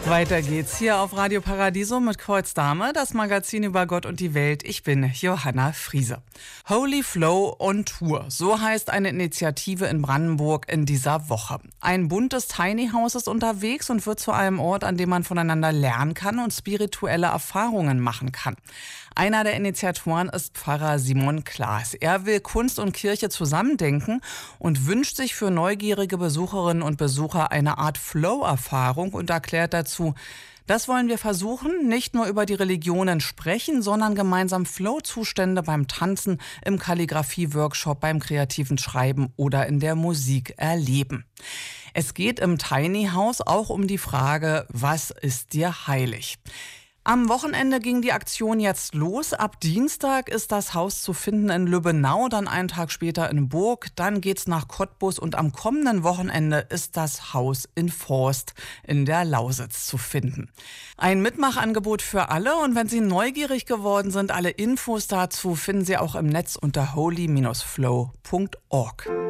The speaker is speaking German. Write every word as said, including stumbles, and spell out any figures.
Weiter geht's hier auf Radio Paradiso mit Kreuz Dame, das Magazin über Gott und die Welt. Ich bin Johanna Friese. Holy Flow on Tour, so heißt eine Initiative in Brandenburg in dieser Woche. Ein buntes Tiny House ist unterwegs und wird zu einem Ort, an dem man voneinander lernen kann und spirituelle Erfahrungen machen kann. Einer der Initiatoren ist Pfarrer Simon Klaas. Er will Kunst und Kirche zusammendenken und wünscht sich für neugierige Besucherinnen und Besucher eine Art Flow-Erfahrung und erklärt dazu: Das wollen wir versuchen, nicht nur über die Religionen sprechen, sondern gemeinsam Flow-Zustände beim Tanzen, im Kalligrafie-Workshop, beim kreativen Schreiben oder in der Musik erleben. Es geht im Tiny House auch um die Frage, was ist dir heilig? Am Wochenende ging die Aktion jetzt los. Ab Dienstag ist das Haus zu finden in Lübbenau, dann einen Tag später in Burg, dann geht's nach Cottbus und am kommenden Wochenende ist das Haus in Forst in der Lausitz zu finden. Ein Mitmachangebot für alle, und wenn Sie neugierig geworden sind, alle Infos dazu finden Sie auch im Netz unter holy Bindestrich flow Punkt org.